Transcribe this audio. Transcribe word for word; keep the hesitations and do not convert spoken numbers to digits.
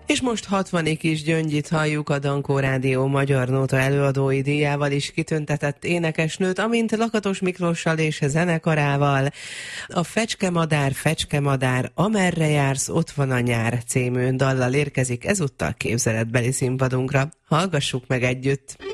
És most hatvanik is Gyöngyit halljuk, a Dankó Rádió Magyar Nóta előadói díjával is kitüntetett énekesnőt, amint Lakatos Miklóssal és zenekarával. A Fecskemadár, Fecskemadár, amerre jársz, ott van a nyár című dallal érkezik ezúttal képzeletbeli színpadunkra. Hallgassuk meg együtt!